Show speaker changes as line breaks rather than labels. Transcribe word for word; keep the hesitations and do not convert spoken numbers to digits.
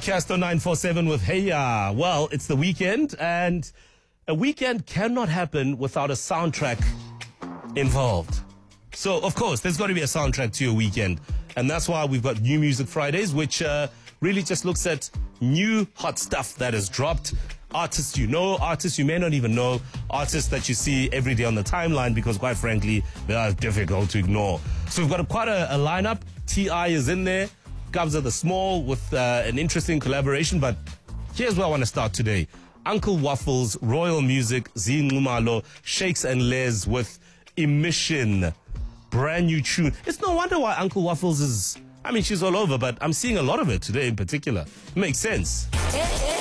Podcast on nine four seven with Hey Ya. Well, it's the weekend, and a weekend cannot happen without a soundtrack involved. So, of course, there's got to be a soundtrack to your weekend. And that's why we've got New Music Fridays, which uh, really just looks at new hot stuff that has dropped. Artists you know, artists you may not even know, artists that you see every day on the timeline because, quite frankly, they are difficult to ignore. So we've got a, quite a, a lineup. T I is in there. Kabza the Small with uh, an interesting collaboration. But here's where I want to start today. Uncle Waffles, Royal Music, Z Ngumalo, Shakes and Les with Emission. Brand new tune. It's no wonder why Uncle Waffles is, I mean, she's all over, but I'm seeing a lot of it today in particular. It makes sense.